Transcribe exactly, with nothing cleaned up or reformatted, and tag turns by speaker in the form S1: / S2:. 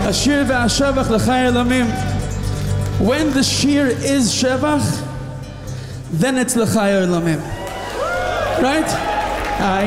S1: Ashir ve'ashavach l'chai elamim. When the shir is shevach, then it's l'chai elamim. Right?